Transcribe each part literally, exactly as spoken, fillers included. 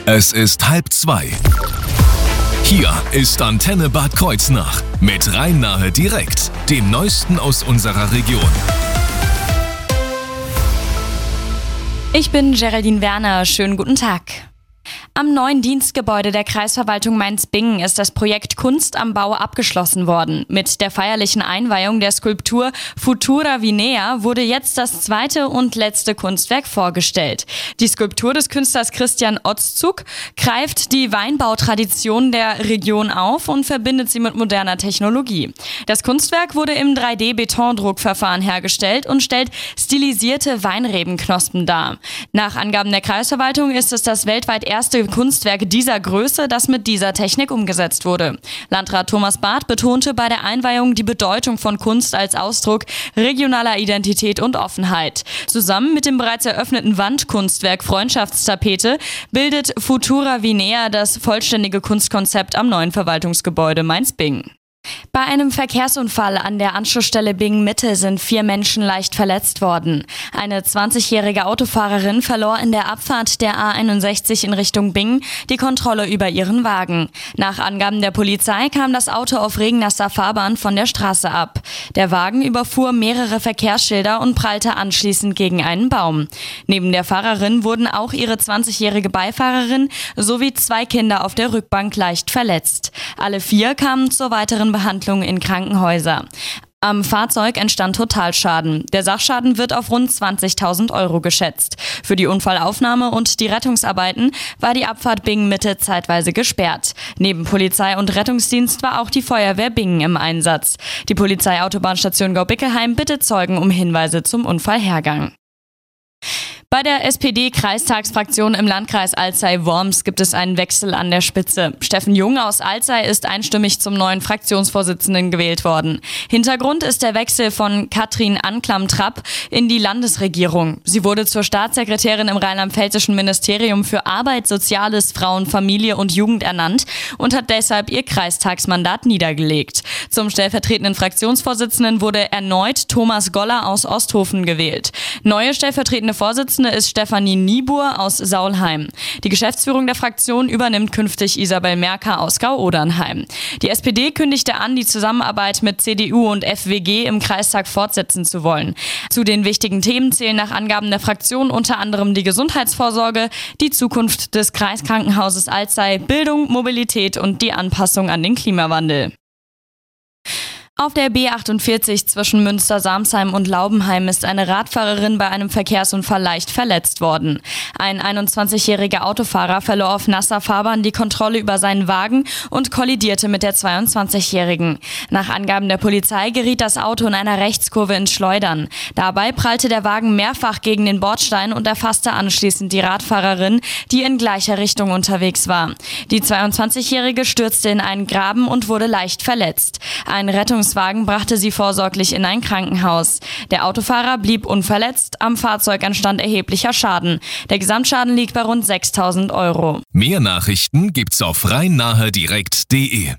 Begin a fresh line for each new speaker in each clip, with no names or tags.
Es ist halb zwei. Hier ist Antenne Bad Kreuznach mit Rhein-Nahe direkt, dem Neuesten aus unserer Region.
Ich bin Geraldine Werner, schönen guten Tag. Am neuen Dienstgebäude der Kreisverwaltung Mainz-Bingen ist das Projekt Kunst am Bau abgeschlossen worden. Mit der feierlichen Einweihung der Skulptur Futura Vinea wurde jetzt das zweite und letzte Kunstwerk vorgestellt. Die Skulptur des Künstlers Christian Otzug greift die Weinbautradition der Region auf und verbindet sie mit moderner Technologie. Das Kunstwerk wurde im drei D Betondruckverfahren hergestellt und stellt stilisierte Weinrebenknospen dar. Nach Angaben der Kreisverwaltung ist es das weltweit erste Kunstwerk dieser Größe, das mit dieser Technik umgesetzt wurde. Landrat Thomas Barth betonte bei der Einweihung die Bedeutung von Kunst als Ausdruck regionaler Identität und Offenheit. Zusammen mit dem bereits eröffneten Wandkunstwerk Freundschaftstapete bildet Futura Vinea das vollständige Kunstkonzept am neuen Verwaltungsgebäude Mainz-Bingen. Bei einem Verkehrsunfall an der Anschlussstelle Bingen-Mitte sind vier Menschen leicht verletzt worden. Eine zwanzigjährige Autofahrerin verlor in der Abfahrt der A einundsechzig in Richtung Bingen die Kontrolle über ihren Wagen. Nach Angaben der Polizei kam das Auto auf regennasser Fahrbahn von der Straße ab. Der Wagen überfuhr mehrere Verkehrsschilder und prallte anschließend gegen einen Baum. Neben der Fahrerin wurden auch ihre zwanzigjährige Beifahrerin sowie zwei Kinder auf der Rückbank leicht verletzt. Alle vier kamen zur weiteren Behandlung in Krankenhäuser. Am Fahrzeug entstand Totalschaden. Der Sachschaden wird auf rund zwanzigtausend Euro geschätzt. Für die Unfallaufnahme und die Rettungsarbeiten war die Abfahrt Bingen-Mitte zeitweise gesperrt. Neben Polizei und Rettungsdienst war auch die Feuerwehr Bingen im Einsatz. Die Polizeiautobahnstation Gaubickelheim bittet Zeugen um Hinweise zum Unfallhergang. Bei der S P D-Kreistagsfraktion im Landkreis Alzey-Worms gibt es einen Wechsel an der Spitze. Steffen Jung aus Alzey ist einstimmig zum neuen Fraktionsvorsitzenden gewählt worden. Hintergrund ist der Wechsel von Katrin Anklam-Trapp in die Landesregierung. Sie wurde zur Staatssekretärin im rheinland-pfälzischen Ministerium für Arbeit, Soziales, Frauen, Familie und Jugend ernannt und hat deshalb ihr Kreistagsmandat niedergelegt. Zum stellvertretenden Fraktionsvorsitzenden wurde erneut Thomas Goller aus Osthofen gewählt. Neue stellvertretende Vorsitzende ist Stefanie Niebuhr aus Saulheim. Die Geschäftsführung der Fraktion übernimmt künftig Isabel Merker aus Gau-Odernheim. Die S P D kündigte an, die Zusammenarbeit mit C D U und F W G im Kreistag fortsetzen zu wollen. Zu den wichtigen Themen zählen nach Angaben der Fraktion unter anderem die Gesundheitsvorsorge, die Zukunft des Kreiskrankenhauses Alzey, Bildung, Mobilität und die Anpassung an den Klimawandel. Auf der B achtundvierzig zwischen Münster-Samsheim und Laubenheim ist eine Radfahrerin bei einem Verkehrsunfall leicht verletzt worden. Ein einundzwanzigjähriger Autofahrer verlor auf nasser Fahrbahn die Kontrolle über seinen Wagen und kollidierte mit der zweiundzwanzigjährigen. Nach Angaben der Polizei geriet das Auto in einer Rechtskurve ins Schleudern. Dabei prallte der Wagen mehrfach gegen den Bordstein und erfasste anschließend die Radfahrerin, die in gleicher Richtung unterwegs war. Die zweiundzwanzigjährige stürzte in einen Graben und wurde leicht verletzt. Ein Rettungs Wagen brachte sie vorsorglich in ein Krankenhaus. Der Autofahrer blieb unverletzt, am Fahrzeug entstand erheblicher Schaden. Der Gesamtschaden liegt bei rund sechstausend Euro.
Mehr Nachrichten gibt's auf rhein-nahe direkt punkt de.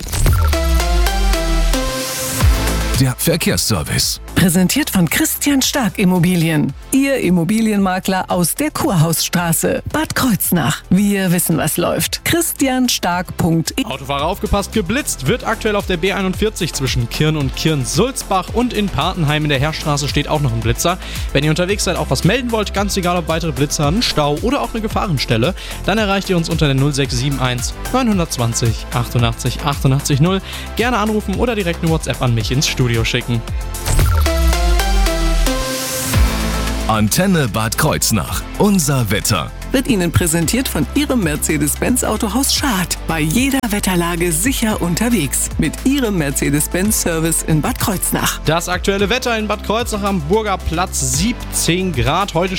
Der Verkehrsservice.
Präsentiert von Christian Stark Immobilien. Ihr Immobilienmakler aus der Kurhausstraße, Bad Kreuznach. Wir wissen, was läuft. christian stark punkt de.
Autofahrer aufgepasst, geblitzt wird aktuell auf der B einundvierzig zwischen Kirn und Kirn-Sulzbach und in Partenheim in der Heerstraße steht auch noch ein Blitzer. Wenn ihr unterwegs seid, auch was melden wollt, ganz egal ob weitere Blitzer, ein Stau oder auch eine Gefahrenstelle, dann erreicht ihr uns unter der null sechs sieben eins neun zwei null achtundachtzig achtundachtzig null. Gerne anrufen oder direkt eine WhatsApp an mich ins Studio schicken.
Antenne Bad Kreuznach. Unser Wetter.
Wird Ihnen präsentiert von Ihrem Mercedes-Benz Autohaus Schad. Bei jeder Wetterlage sicher unterwegs. Mit Ihrem Mercedes-Benz Service in Bad Kreuznach.
Das aktuelle Wetter in Bad Kreuznach am Burger Platz, siebzehn Grad. Heute